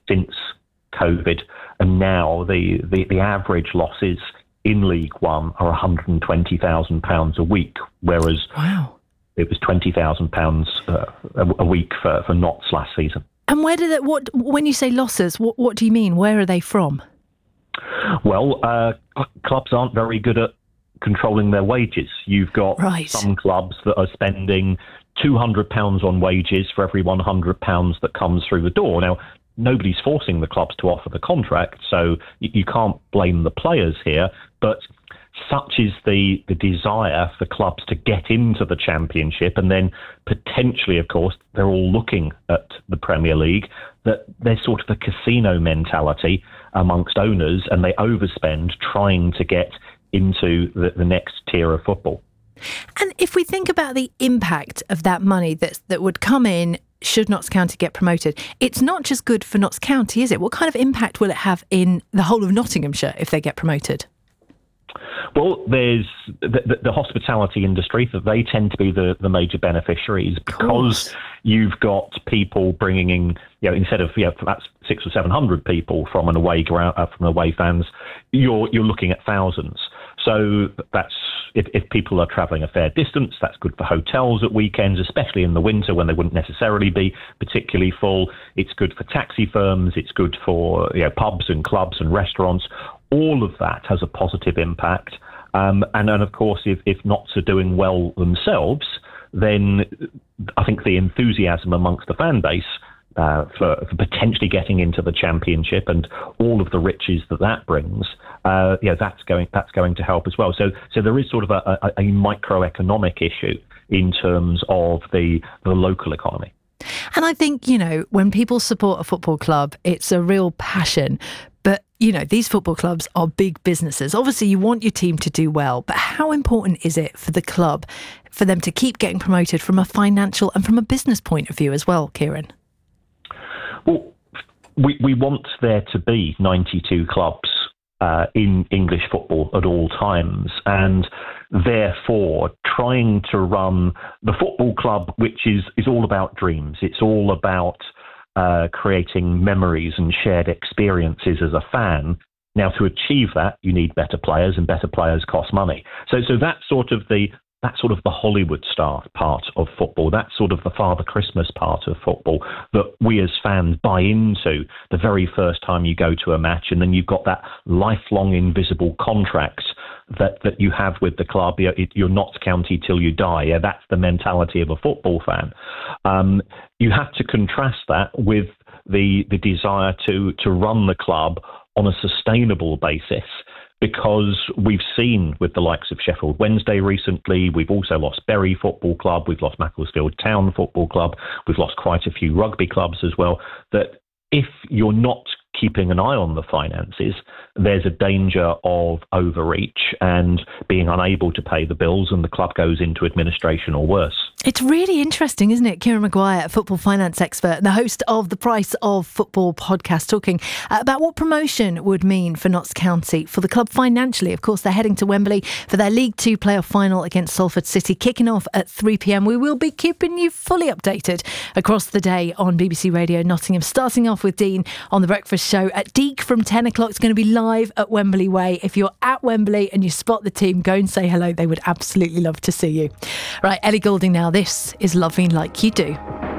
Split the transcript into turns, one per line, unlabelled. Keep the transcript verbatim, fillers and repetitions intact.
since COVID, and now the, the, the average losses in League One are one hundred twenty thousand pounds a week, whereas
wow.
it was twenty thousand pounds uh, a, a week for, for Notts last season.
And where did that, what, when you say losses, what, what do you mean? Where are they from?
Well, uh, clubs aren't very good at controlling their wages. You've got
right.
some clubs that are spending two hundred pounds on wages for every one hundred pounds that comes through the door. Now, nobody's forcing the clubs to offer the contract, so you, you can't blame the players here, but such is the, the desire for clubs to get into the Championship, and then potentially, of course, they're all looking at the Premier League, that there's sort of a casino mentality amongst owners, and they overspend trying to get into the, the next tier of football.
And if we think about the impact of that money that that would come in should Notts County get promoted, it's not just good for Notts County, is it? What kind of impact will it have in the whole of Nottinghamshire if they get promoted?
Well, there's the, the, the hospitality industry, that they tend to be the, the major beneficiaries, because you've got people bringing in, you know, instead of, you know, that's six or seven hundred people from an away ground, uh, from away fans, you're you're looking at thousands. So that's, if, if people are travelling a fair distance, that's good for hotels at weekends, especially in the winter when they wouldn't necessarily be particularly full. It's good for taxi firms. It's good for, you know, pubs and clubs and restaurants. All of that has a positive impact. Um, and then, of course, if, if Notts are doing well themselves, then I think the enthusiasm amongst the fan base uh, for, for potentially getting into the Championship and all of the riches that that brings, uh, yeah, that's going that's going to help as well. So, so there is sort of a, a, a microeconomic issue in terms of the the local economy.
And I think, you know, when people support a football club, it's a real passion. But, you know, these football clubs are big businesses. Obviously, you want your team to do well. But how important is it for the club, for them to keep getting promoted from a financial and from a business point of view as well, Kieran?
Well, we, we want there to be ninety-two clubs uh, in English football at all times. And therefore, trying to run the football club, which is, is all about dreams. It's all about uh, creating memories and shared experiences as a fan. Now, to achieve that, you need better players, and better players cost money. So, so that's sort of the that's sort of the Hollywood star part of football. That's sort of the Father Christmas part of football that we as fans buy into the very first time you go to a match, and then you've got that lifelong invisible contract that, that you have with the club. You're, you're Notts County till you die. Yeah, that's the mentality of a football fan. Um, you have to contrast that with the the desire to to run the club on a sustainable basis, because we've seen with the likes of Sheffield Wednesday recently, we've also lost Bury Football Club, we've lost Macclesfield Town Football Club, we've lost quite a few rugby clubs as well, that if you're not keeping an eye on the finances, there's a danger of overreach and being unable to pay the bills, and the club goes into administration or worse.
It's really interesting, isn't it? Kieran Maguire, a football finance expert and the host of the Price of Football podcast, talking about what promotion would mean for Notts County, for the club financially. Of course, they're heading to Wembley for their League Two playoff final against Salford City, kicking off at three p.m. We will be keeping you fully updated across the day on B B C Radio Nottingham, starting off with Dean on The Breakfast Show at Deke from ten o'clock. It's going to be live at Wembley Way. If you're at Wembley and you spot the team, go and say hello. They would absolutely love to see you. Right, Ellie Goulding now. This is Loving Like You Do.